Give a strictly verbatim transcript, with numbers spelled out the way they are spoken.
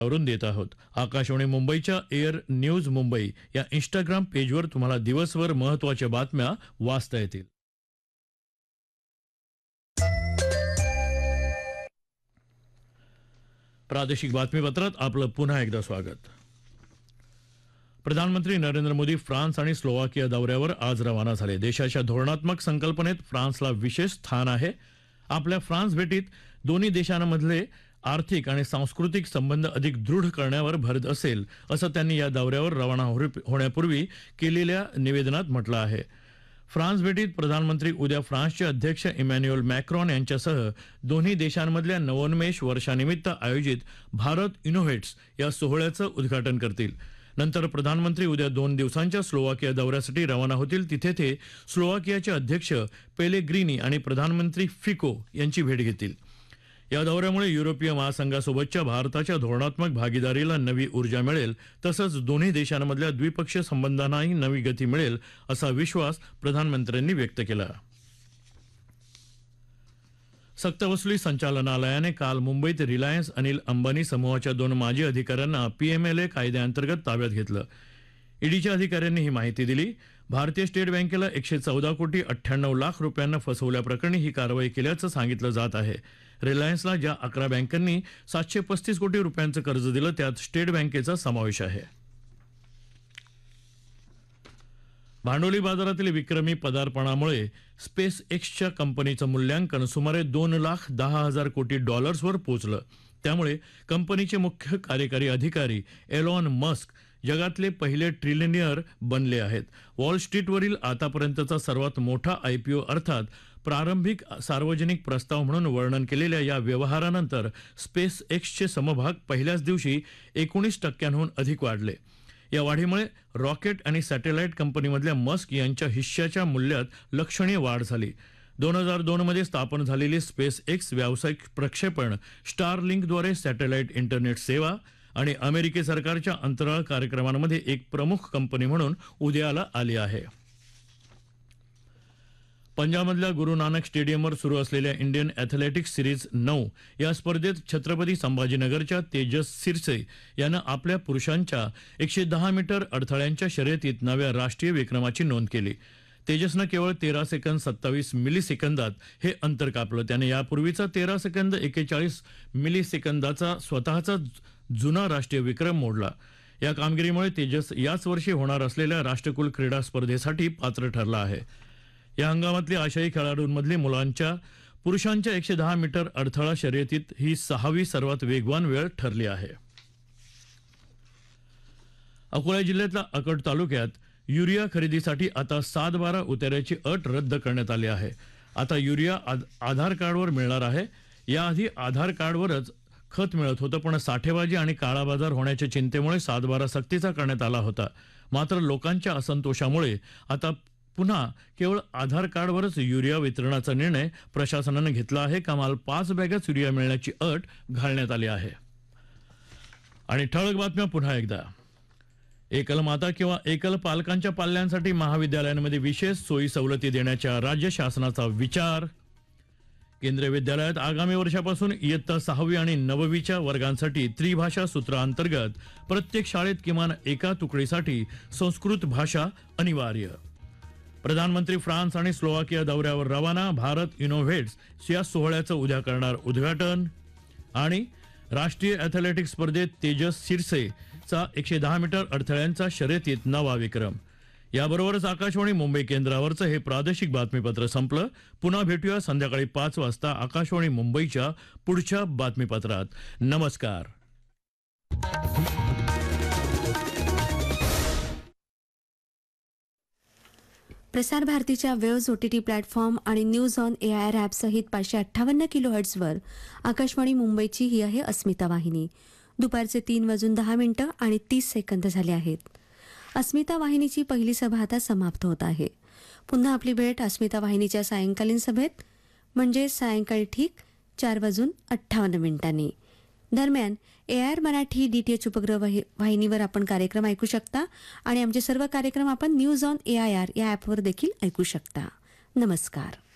वरून देत आहोत. आकाशवाणी मुंबईच्या एअर न्यूज मुंबई या इंस्टाग्राम पेजवर तुम्हाला दिवसभर महत्त्वाच्या बातम्या वाचता येतील. प्रादेशिक बातमीपत्रात आपलं पुन्हा एकदा स्वागत. प्रधानमंत्री नरेंद्र मोदी फ्रान्स आणि स्लोवाकिया दौऱ्यावर आज रवाना झाले. देशाच्या धोरणात्मक संकल्पनेत फ्रान्सला विशेष स्थान आहे. आपल्या फ्रान्स भेटीत दोन्ही देशांमधले आर्थिक आणि सांस्कृतिक संबंध अधिक दृढ करण्यावर भर असेल असं त्यांनी या दौऱ्यावर रवाना होण्यापूर्वी केलेल्या निवेदनात म्हटलं आहे. फ्रान्स भेटीत प्रधानमंत्री उद्या फ्रान्सचे अध्यक्ष इमॅन्युएल मॅक्रॉन यांच्यासह दोन्ही देशांमधल्या नवोन्मेष वर्षानिमित्त आयोजित भारत इनोव्हेट्स या सोहळ्याचं उद्घाटन करतील. नंतर प्रधानमंत्री उद्या दोन दिवसांच्या स्लोवाकिया दौऱ्यासाठी रवाना होतील. तिथे ते स्लोवाकियाचे अध्यक्ष पेलेग्रिनी आणि प्रधानमंत्री फिको यांची भेट घेतील. या दौऱ्यामुळे युरोपीय महासंघासोबतच्या भारताच्या धोरणात्मक भागीदारीला नवी ऊर्जा मिळेल, तसंच दोन्ही देशांमधल्या द्विपक्षीय संबंधांनाही नवी गती मिळेल असा विश्वास प्रधानमंत्र्यांनी व्यक्त केला. सक्तवसुली संचालनालयाने काल मुंबईत रिलायन्स अनिल अंबानी समूहाच्या दोन माजी अधिकाऱ्यांना पीएमएलए कायद्याअंतर्गत ताब्यात घेतलं. ईडीच्या अधिकाऱ्यांनी ही माहिती दिली. भारतीय स्टेट बँकेला एकशे चौदा कोटी अठ्ठ्याण्णव लाख रुपयांना फसवल्याप्रकरणी ही कारवाई केल्याचं सांगितलं जात आहे. रिलायन्सला ज्या अकरा बँकांनी सातशे पस्तीस कोटी रुपयांचं कर्ज दिलं त्यात स्टेट बँकेचा समावेश आहे. भांडवली बाजारातील विक्रमी पदार्पणामुळे स्पेस एक्सच्या कंपनीचं मूल्यांकन सुमारे दोन लाख दहा हजार कोटी डॉलर्सवर पोहोचलं. त्यामुळे कंपनीचे मुख्य कार्यकारी अधिकारी एलॉन मस्क जगातले पहिले ट्रिलियनियर बनले आहेत. वॉल स्ट्रीटवरील आतापर्यंतचा सर्वात मोठा आयपीओ अर्थात प्रारंभिक सार्वजनिक प्रस्ताव म्हणून वर्णन केलेल्या या व्यवहारानंतर स्पेस एक्सचे समभाग पहिल्याच दिवशी एकोणीस टक्क्यांहून अधिक वाढले. या वाढीमुळे रॉकेट आणि सॅटेलाइट कंपनीमधल्या मस्क यांच्या हिश्श्याच्या मूल्यात लक्षणीय वाढ झाली. दोन हजार दोन मध्ये स्थापन झालेली स्पेस एक्स व्यावसायिक प्रक्षेपण, स्टारलिंकद्वारे सॅटेलाइट इंटरनेट सेवा आणि अमेरिकी सरकारच्या अंतराळ कार्यक्रमांमध्ये एक प्रमुख कंपनी म्हणून उदयाला आली आहे. पंजाबमधल्या गुरु नानक स्टेडियमवर सुरू असलेल्या इंडियन ॲथलेटिक्स सिरीज नऊ या स्पर्धेत छत्रपती संभाजीनगरच्या तेजस सिरसे यानं आपल्या पुरुषांच्या एकशे दहा मीटर अडथळ्यांच्या शर्यतीत नव्या राष्ट्रीय विक्रमाची नोंद केली. तेजसनं केवळ तेरा सेकंद सत्तावीस मिली सेकंदात हे अंतर कापलं. त्याने यापूर्वीचा तेरा सेकंद एक्केचाळीस मिली सेकंदाचा स्वतःचा जुना राष्ट्रीय विक्रम मोडला. या कामगिरीमुळे तेजस याच वर्षी होणार असलेल्या राष्ट्रकुल क्रीडा स्पर्धेसाठी पात्र ठरला आहे. या हंगामातली आशियाई खेळाडूंमधली मुलांच्या पुरुषांच्या एकशे दहा मीटर अडथळा शर्यतीत ही सहावी सर्वात वेगवान वेळ ठरली आहे. अकोला जिल्ह्यातल्या अकोट तालुक्यात युरिया खरेदीसाठी आता सात बारा उतार्याची अट रद्द करण्यात आली आहे. आता युरिया आधार कार्डवर मिळणार आहे. याआधी आधार कार्डवरच खत मिळत होतं, पण साठेबाजी आणि काळाबाजार होण्याच्या चिंतेमुळे सात बारा सक्तीचा करण्यात आला होता. मात्र लोकांच्या असंतोषामुळे आता पुन्हा केवळ आधार कार्डवरच युरिया वितरणाचा निर्णय प्रशासनानं घेतला आहे. कमाल पाच बॅगच युरिया मिळण्याची अट घालण्यात आली आहे. आणि ठळक बातम्या पुन्हा एकदा. एकल माता किंवा एकल पालकांच्या पाल्यांसाठी महाविद्यालयांमध्ये विशेष सोयी सवलती देण्याच्या राज्य शासनाचा विचार. केंद्रीय विद्यालयात आगामी वर्षापासून इयत्ता सहावी आणि नववीच्या वर्गांसाठी त्रिभाषा सूत्राअंतर्गत प्रत्येक शाळेत किमान एका तुकडीसाठी संस्कृत भाषा अनिवार्य. प्रधानमंत्री फ्रान्स आणि स्लोवाकिया दौऱ्यावर रवाना. भारत इनोव्हेट्स या सोहळ्याचं उद्या करणार उद्घाटन. आणि राष्ट्रीय ॲथलेटिक्स स्पर्धेत तेजस सिरसेचा एकशे दहा मीटर अडथळ्यांचा शर्यतीत नवा विक्रम. याबरोबरच आकाशवाणी मुंबई केंद्रावरचं हे प्रादेशिक बातमीपत्र संपलं. पुन्हा भेटूया संध्याकाळी पाच वाजता आकाशवाणी मुंबईच्या पुढच्या बातमीपत्रात. नमस्कार. प्रसार भारतीच्या वेव्ज ओटीटी प्लॅटफॉर्म आणि news on A I R ॲपसहित पाचशे अठ्ठावन्न किलो हर्ट्झवर आकाशवाणी मुंबईची ही आहे अस्मिता वाहिनी. दुपारचे तीन वाजून दहा मिनिटं आणि तीस सेकंद झाले आहेत. अस्मिता वाहिनीची पहिली सभा आता समाप्त होत आहे. पुन्हा आपली भेट अस्मिता वाहिनीच्या सायंकालीन सभेत म्हणजे सायंकाळी ठीक चार वाजून अठ्ठावन्न मिनिटांनी. दरम्यान ए I R Marathi D T H उपग्रह वाहिनीवर आपण कार्यक्रम ऐकू शकता आणि आमचे सर्व कार्यक्रम आपण news on A I R या ॲपवर देखील ऐकू शकता. नमस्कार.